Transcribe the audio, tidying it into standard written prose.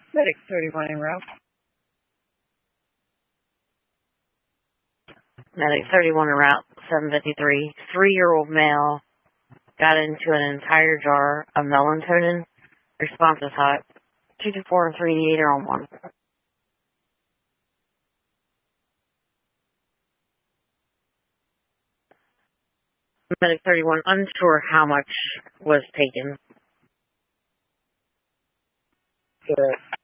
Medic 31 en route. Medic 31 en route, 753. 3-year-old male got into an entire jar of melatonin. Response is hot. 224 and 388 are on 1. Medic 31, unsure how much was taken. Good.